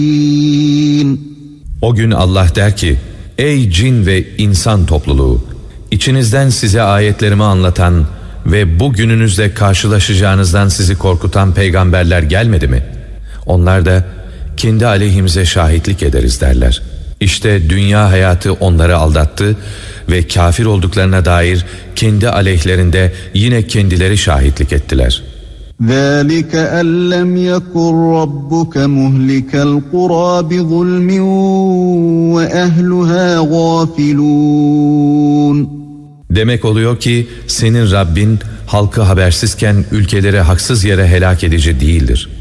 O gün Allah der ki, ey cin ve insan topluluğu, içinizden size ayetlerimi anlatan ve bu gününüzde karşılaşacağınızdan sizi korkutan peygamberler gelmedi mi? Onlar da kendi aleyhimize şahitlik ederiz derler. İşte dünya hayatı onları aldattı ve kafir olduklarına dair kendi aleyhlerinde yine kendileri şahitlik ettiler. ذَٰلِكَ أَنْ لَمْ يَكُنْ رَبُّكَ مُهْلِكَ الْقُرَى بِظُلْمٍ وَأَهْلُهَا غَافِلُونَ. Demek oluyor ki senin Rabbin halkı habersizken ülkeleri haksız yere helak edici değildir.